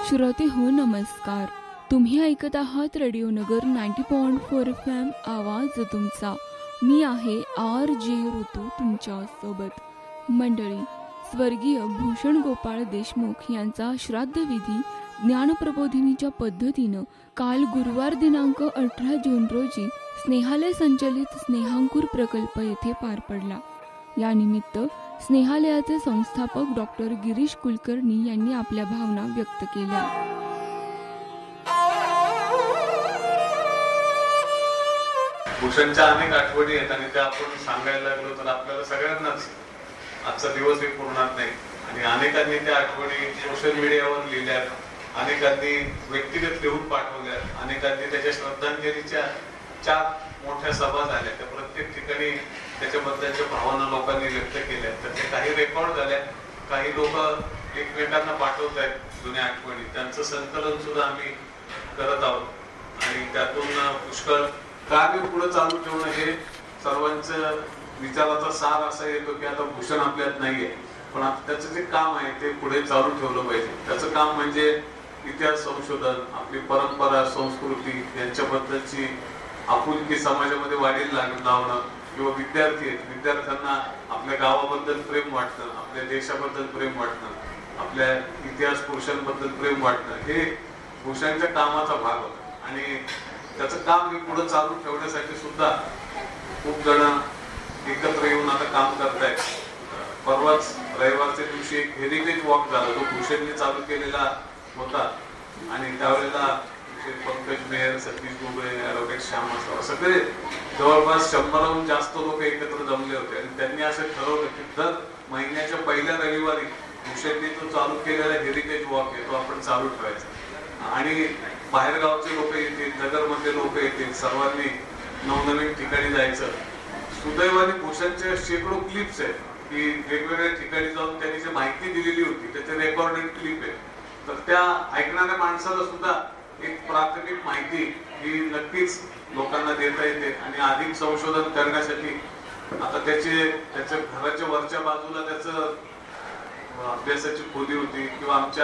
श्रोते हो नमस्कार. तुम्ही ऐकत आहात रेडिओ नगर 90.4 FM आवाज तुमचा. मी आहे RJ ऋतू तुमच्या सोबत. मंडळी, स्वर्गीय भूषण गोपाळ देशमुख यांचा श्राद्ध विधी ज्ञानप्रबोधिनीच्या पद्धतीनं काल गुरुवार दिनांक 18 जून रोजी स्नेहालय संचलित स्नेहांकुर प्रकल्प येथे पार पडला. यानिमित्त स्नेहालयाचे संस्थापक डॉक्टर गिरीश कुलकर्णी यांनी आपल्या भावना व्यक्त केल्या. भूषणच्या अनेक आठवणी आहेत आणि त्या आपण सांगायला लागलो तर आपल्याला सगळ्यांनाच आजचा दिवसही पुरणार नाही. आणि अनेकांनी त्या आठवणी सोशल मीडियावर लिहिल्या, अनेकांनी व्यक्तिगत लिहून पाठवल्या, अनेकांनी त्याच्या श्रद्धांजलीच्या 4 मोठ्या सभा झाल्या. त्या प्रत्येक ठिकाणी त्याच्याबद्दलच्या भावना लोकांनी व्यक्त केल्या. त्याचे काही रेकॉर्ड झाल्या, काही लोक एकमेकांना पाठवत आहेत जुन्या आठवणी. त्यांचं संकलन सुद्धा आम्ही करत आहोत आणि त्यातून पुष्कळ कार्य पुढे चालू ठेवणं हे सर्वांचं विचाराचा सार असा येतो की आता भूषण आपल्यात नाहीये, पण त्याचं जे काम आहे ते पुढे चालू ठेवलं पाहिजे. त्याचं काम म्हणजे इतिहास संशोधन, आपली परंपरा, संस्कृती यांच्याबद्दलची आपुलकी समाजामध्ये वाढीला लावणं, किंवा विद्यार्थ्यांना आपल्या गावाबद्दल प्रेम वाटणं, आपल्या देशाबद्दल प्रेम वाटणं, आपल्या इतिहास पुरुषांबद्दल प्रेम वाटणं हे भूषणच्या कामाचा भाग होता. आणि त्याचं काम हे पुढे चालू ठेवण्यासाठी सुद्धा खूप जण एकत्र येऊन आता काम करतायत. परवाच रविवारच्या दिवशी एक हेरिटेज वॉक झाला, जो भूषणने चालू केलेला होता. आणि त्यावेळेला पंकज मेहर, सतीश गुगळे, ॲडव्होकेट श्याम, सगळे जवळपास 100हून जास्त लोक एकत्र जमले होते. आणि त्यांनी असं ठरवलं की दर महिन्याच्या पहिल्या रविवारी भूषणने तो चालू केलेला हेरिटेज वॉक आहे तो आपण चालू ठेवायचा. आणि बाहेरगावचे लोक येतील, नगरमधले लोक येतील, सर्वांनी नवनवीन ठिकाणी जायचं. सुदैवाने भूषणच्या शेकडो क्लिप्स आहेत की वेगवेगळ्या ठिकाणी जाऊन त्यांनी जी माहिती दिलेली होती त्याचे रेकॉर्डेड क्लिप आहे. तर त्या ऐकणाऱ्या माणसाला सुद्धा एक प्राथमिक माहिती ही नक्कीच लोकांना देता येते. आणि अधिक संशोधन करण्यासाठी आता त्याच्या घराच्या वरच्या बाजूला त्याचं अभ्यासाची खोली होती, किंवा आमच्या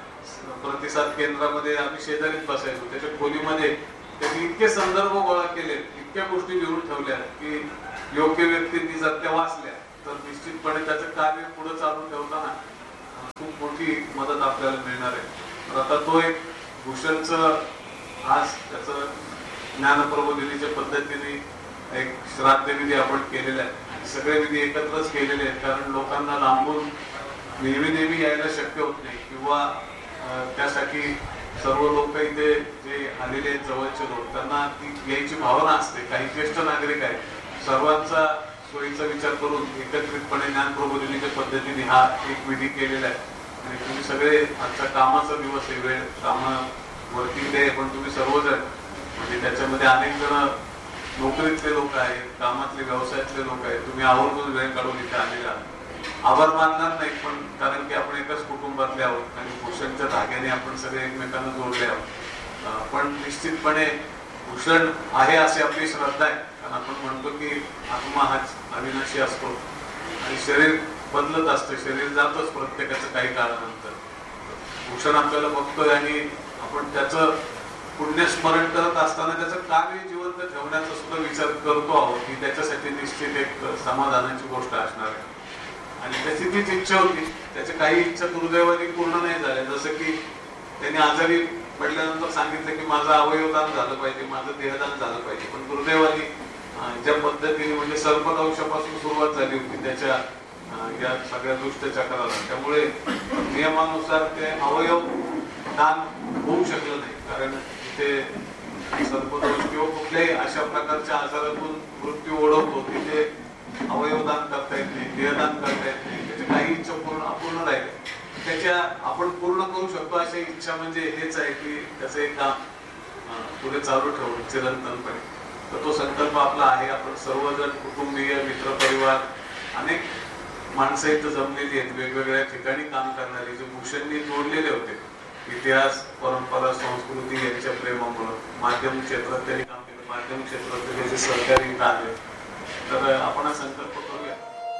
प्रतिसाद केंद्रामध्ये आम्ही शेजारीच बसायचो. त्याच्या खोलीमध्ये त्यांनी इतके संदर्भ गोळा केले, इतक्या गोष्टी लिहून ठेवल्या की योग्य व्यक्तींनी जर त्या वाचल्या तर निश्चितपणे त्याचं कार्य पुढे चालू ठेवताना खूप मोठी मदत आपल्याला मिळणार आहे. तर आता तो एक भूषणचं आज त्याचं ज्ञानप्रबोधिनीच्या पद्धतीने एक श्राद्ध विधी आपण केलेला आहे. सगळे विधी एकत्रच केलेले आहेत, कारण लोकांना लांबून नेहमी यायला शक्य होत नाही, किंवा त्यासाठी सर्व लोक इथे जे आलेले आहेत जवळचे लोक, त्यांना ती यायची भावना असते. काही ज्येष्ठ नागरिक आहेत, सर्वांचा सोयीचा विचार करून एकत्रितपणे ज्ञानप्रबोधिनीच्या पद्धतीने हा एक विधी केलेला आहे. आणि तुम्ही सगळे आजचा कामाचा दिवस आहे, वेळ कामावरती डे, पण तुम्ही सर्वजण म्हणजे त्याच्यामध्ये अनेक जण नोकरीतले लोक आहेत, कामातले व्यवसायातले लोक आहेत, तुम्ही आवर्जून वेळ काढून इथे आलेले आहात. आभार मानणार नाही, पण कारण की आपण एकाच कुटुंबातले आहोत आणि भूषणच्या धाग्याने आपण सगळे एकमेकांना जोडले आहोत. पण निश्चितपणे भूषण आहे अशी आपली श्रद्धा आहे, कारण आपण म्हणतो की आत्मा हाच अविनाशी असतो आणि शरीर बदलत असतं, शरीर जातच प्रत्येकाचं काही काळानंतर. भूषण आपल्याला बघतोय आणि आपण त्याचं पुण्यस्मरण करत असताना त्याचं कार्य जिवंत ठेवण्याचा सुद्धा विचार करतो आहोत की त्याच्यासाठी निश्चित एक समाधानाची गोष्ट असणार आहे. आणि त्याची तीच इच्छा होती. त्याच्या काही इच्छा दुर्दैवाने पूर्ण नाही झाल्या, जसं की त्यांनी आजारी पडल्यानंतर सांगितलं की माझं अवयवदान झालं पाहिजे, माझं देहदान झालं पाहिजे. पण दुर्दैवाने ज्या पद्धतीने म्हणजे सर्पदंशापासून सुरुवात झाली होती त्याच्या या सगळ्या दुष्ट चक्राला, त्यामुळे नियमानुसार ते अवयव दान होऊ शकलं नाही. कारण तिथे सर्पदोष किंवा कुठल्याही अशा प्रकारच्या आजारातून मृत्यू ओढवतो तिथे अवयवदान करता येत नाही, देहदान करता येत नाही. त्याची काही इच्छा अपूर्ण राहिली, त्याच्या आपण पूर्ण करू शकतो अशा इच्छा म्हणजे हेच आहे की त्याचं एक काम पुढे चालू ठेवणं चिरंतनपणे. तर तो संकल्प आपला आहे. आपण सर्वजण कुटुंबीय, मित्रपरिवार, अनेक माणसं इथं जमलेली आहेत, वेगवेगळ्या ठिकाणी काम करणारी, जे भूषणनी जोडलेले होते इतिहास, परंपरा, संस्कृती यांच्या प्रेमामुळे. माध्यम क्षेत्रात त्यांनी काम केलं, माध्यम क्षेत्रात त्याचे सहकारी कार्य. तर आपण हा संकल्प